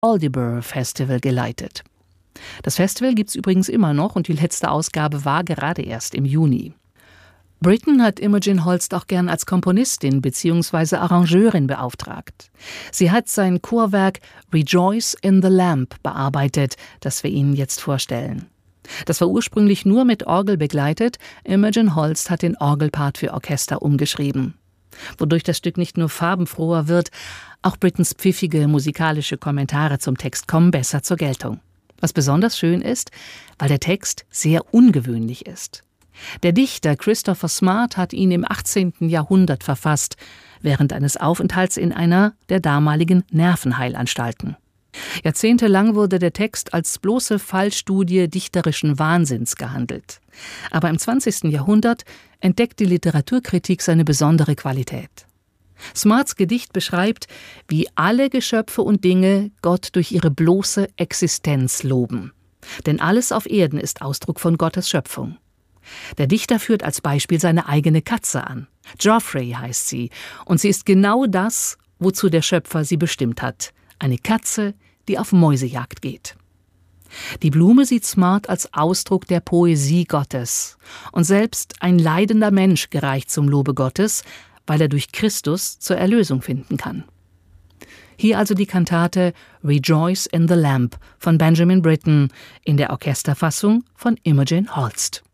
Aldeburgh Festival geleitet. Das Festival gibt's übrigens immer noch und die letzte Ausgabe war gerade erst im Juni. Britten hat Imogen Holst auch gern als Komponistin bzw. Arrangeurin beauftragt. Sie hat sein Chorwerk Rejoice in the Lamp bearbeitet, das wir Ihnen jetzt vorstellen. Das war ursprünglich nur mit Orgel begleitet. Imogen Holst hat den Orgelpart für Orchester umgeschrieben. Wodurch das Stück nicht nur farbenfroher wird, auch Brittens pfiffige musikalische Kommentare zum Text kommen besser zur Geltung. Was besonders schön ist, weil der Text sehr ungewöhnlich ist. Der Dichter Christopher Smart hat ihn im 18. Jahrhundert verfasst, während eines Aufenthalts in einer der damaligen Nervenheilanstalten. Jahrzehntelang wurde der Text als bloße Fallstudie dichterischen Wahnsinns gehandelt. Aber im 20. Jahrhundert entdeckt die Literaturkritik seine besondere Qualität. Smarts Gedicht beschreibt, wie alle Geschöpfe und Dinge Gott durch ihre bloße Existenz loben. Denn alles auf Erden ist Ausdruck von Gottes Schöpfung. Der Dichter führt als Beispiel seine eigene Katze an. Geoffrey heißt sie, und sie ist genau das, wozu der Schöpfer sie bestimmt hat. Eine Katze, die auf Mäusejagd geht. Die Blume sieht Smart als Ausdruck der Poesie Gottes. Und selbst ein leidender Mensch gereicht zum Lobe Gottes, weil er durch Christus zur Erlösung finden kann. Hier also die Kantate Rejoice in the Lamp von Benjamin Britten in der Orchesterfassung von Imogen Holst.